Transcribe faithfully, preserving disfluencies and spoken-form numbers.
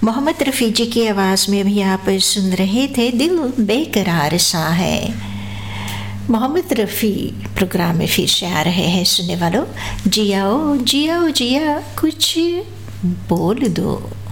मोहम्मद रफ़ी जी की आवाज़ में भी आप सुन रहे थे दिल बेकरार सा है। मोहम्मद रफ़ी प्रोग्राम में फिर से आ रहे हैं सुनने वालों। जियाओ जियाओ जिया कुछ बोल दो।